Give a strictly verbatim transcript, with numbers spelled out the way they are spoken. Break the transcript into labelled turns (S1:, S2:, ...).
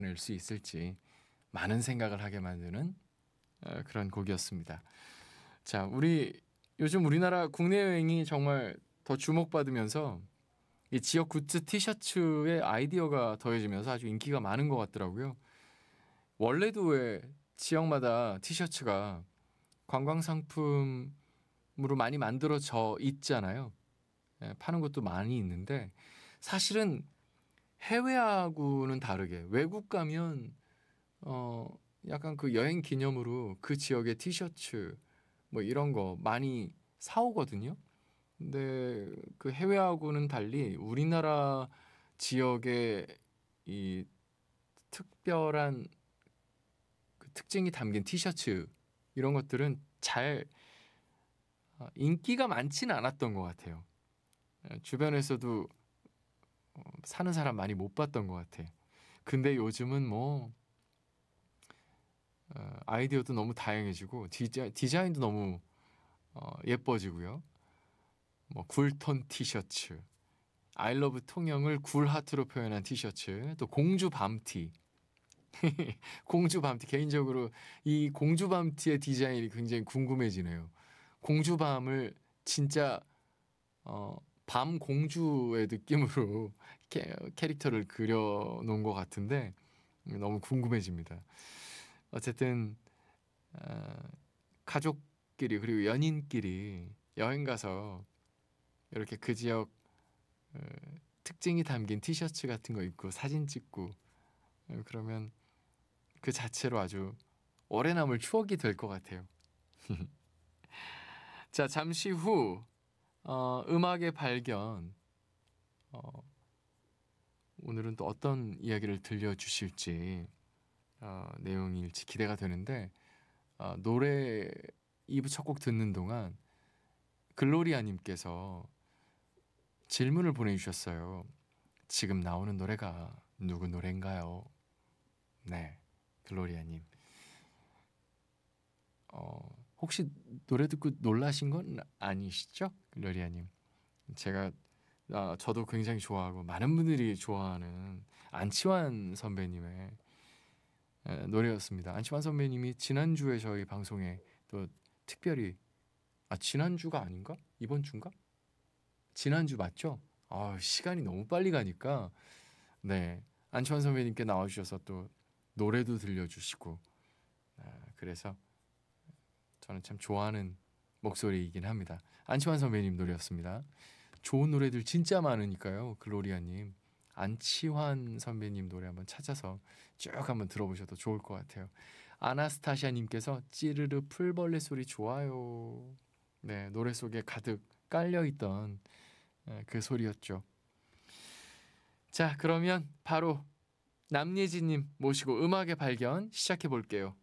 S1: 낼 수 있을지 많은 생각을 하게 만드는 어, 그런 곡이었습니다. 자, 우리 요즘 우리나라 국내 여행이 정말 더 주목받으면서 이 지역 굿즈 티셔츠의 아이디어가 더해지면서 아주 인기가 많은 것 같더라고요. 원래도 왜 지역마다 티셔츠가 관광 상품으로 많이 만들어져 있잖아요. 예, 파는 곳도 많이 있는데 사실은 해외하고는 다르게 외국 가면 어 약간 그 여행 기념으로 그 지역의 티셔츠 뭐 이런 거 많이 사오거든요. 근데 그 해외하고는 달리 우리나라 지역의 이 특별한 그 특징이 담긴 티셔츠 이런 것들은 잘 어, 인기가 많지는 않았던 것 같아요. 예, 주변에서도 어, 사는 사람 많이 못 봤던 것 같아. 근데 요즘은 뭐 어, 아이디어도 너무 다양해지고 디자, 디자인도 너무 어, 예뻐지고요. 뭐 굴톤 티셔츠, 아이러브 통영을 굴 하트로 표현한 티셔츠, 또 공주 밤티. 공주 밤티 개인적으로 이 공주 밤티의 디자인이 굉장히 궁금해지네요. 공주 밤을 진짜 어, 밤 공주의 느낌으로 캐, 캐릭터를 그려놓은 것 같은데 너무 궁금해집니다. 어쨌든 어, 가족끼리 그리고 연인끼리 여행 가서 이렇게 그 지역 어, 특징이 담긴 티셔츠 같은 거 입고 사진 찍고 어, 그러면 그 자체로 아주 오래 남을 추억이 될 것 같아요. 자, 잠시 후 어, 음악의 발견 어, 오늘은 또 어떤 이야기를 들려주실지 어, 내용일지 기대가 되는데 어, 노래 이 부 첫 곡 듣는 동안 글로리아님께서 질문을 보내주셨어요. 지금 나오는 노래가 누구 노래인가요? 네, 글로리아님. 어, 혹시 노래 듣고 놀라신 건 아니시죠? 글로리아님. 제가 아, 저도 굉장히 좋아하고 많은 분들이 좋아하는 안치환 선배님의 에, 노래였습니다. 안치환 선배님이 지난주에 저희 방송에 또 특별히 아 지난주가 아닌가? 이번 주인가? 지난주 맞죠? 아, 시간이 너무 빨리 가니까 네 안치환 선배님께 나와주셔서 또 노래도 들려주시고 아, 그래서 저는 참 좋아하는 목소리이긴 합니다. 안치환 선배님 노래였습니다. 좋은 노래들 진짜 많으니까요. 글로리아님 안치환 선배님 노래 한번 찾아서 쭉 한번 들어보셔도 좋을 것 같아요. 아나스타샤님께서 찌르르 풀벌레 소리 좋아요. 네, 노래 속에 가득 깔려있던 그 소리였죠. 자, 그러면 바로 남예진님 모시고 음악의 발견 시작해 볼게요.